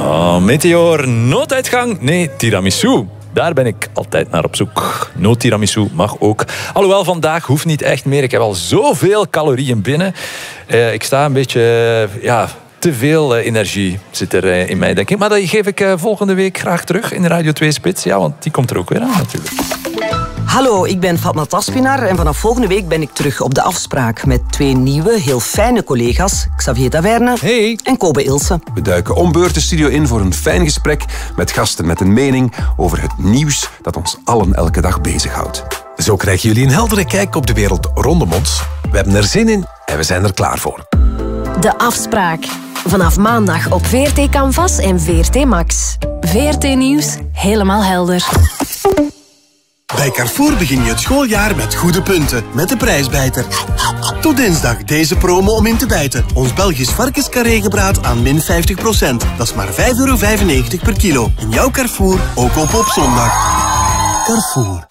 Meteor, nooduitgang? Nee, tiramisu. Daar ben ik altijd naar op zoek. No tiramisu mag ook. Alhoewel, vandaag hoeft niet echt meer. Ik heb al zoveel calorieën binnen. Ik sta een beetje... te veel energie zit er in mij, denk ik. Maar dat geef ik volgende week graag terug in de Radio 2 Spits. Ja, want die komt er ook weer aan, natuurlijk. Hallo, ik ben Fatma Taspinar en vanaf volgende week ben ik terug op de afspraak met 2 nieuwe, heel fijne collega's. Xavier Taverne en Kobe Ilse. We duiken om beurt de studio in voor een fijn gesprek met gasten met een mening over het nieuws dat ons allen elke dag bezighoudt. Zo krijgen jullie een heldere kijk op de wereld rondom ons. We hebben er zin in en we zijn er klaar voor. De afspraak. Vanaf maandag op VRT Canvas en VRT Max. VRT Nieuws, helemaal helder. Bij Carrefour begin je het schooljaar met goede punten. Met de prijsbijter. Tot dinsdag deze promo om in te bijten. Ons Belgisch varkenscarré-gebraad aan min 50%. Dat is maar €5,95 per kilo. In jouw Carrefour, ook op zondag. Carrefour.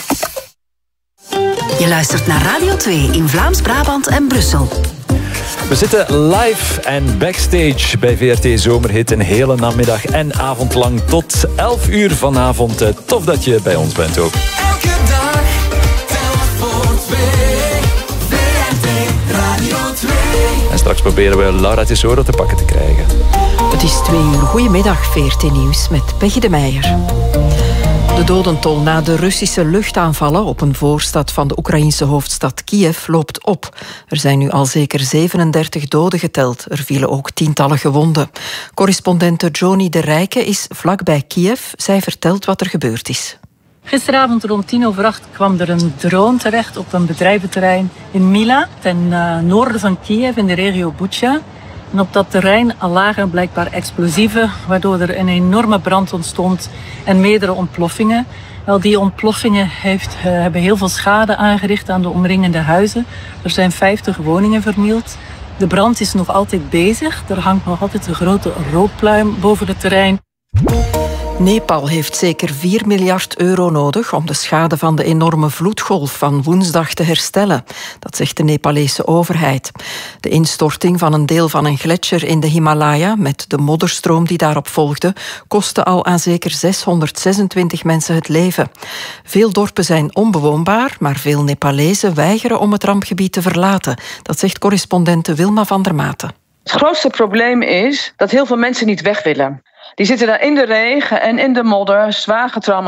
Je luistert naar Radio 2 in Vlaams-Brabant en Brussel. We zitten live en backstage bij VRT Zomerhit een hele namiddag en avond lang tot 11 uur vanavond. Tof dat je bij ons bent ook. Elke dag, telk voor 2, VRT Radio 2. En straks proberen we Laura Tesoro te pakken te krijgen. Het is 2 uur. Goedemiddag, VRT Nieuws met Peggy de Meijer. De dodentol na de Russische luchtaanvallen op een voorstad van de Oekraïnse hoofdstad Kiev loopt op. Er zijn nu al zeker 37 doden geteld. Er vielen ook tientallen gewonden. Correspondente Joni de Rijke is vlakbij Kiev. Zij vertelt wat er gebeurd is. Gisteravond rond 7:50 kwam er een drone terecht op een bedrijventerrein in Mila, ten noorden van Kiev in de regio Bucha. En op dat terrein lagen blijkbaar explosieven, waardoor er een enorme brand ontstond en meerdere ontploffingen. Wel, die ontploffingen hebben heel veel schade aangericht aan de omringende huizen. Er zijn 50 woningen vernield. De brand is nog altijd bezig. Er hangt nog altijd een grote rookpluim boven het terrein. Nepal heeft zeker €4 miljard nodig om de schade van de enorme vloedgolf van woensdag te herstellen. Dat zegt de Nepalese overheid. De instorting van een deel van een gletsjer in de Himalaya, met de modderstroom die daarop volgde, kostte al aan zeker 626 mensen het leven. Veel dorpen zijn onbewoonbaar, maar veel Nepalezen weigeren om het rampgebied te verlaten. Dat zegt correspondente Wilma van der Maten. Het grootste probleem is dat heel veel mensen niet weg willen. Die zitten daar in de regen en in de modder, zwaar getraumatiseerd.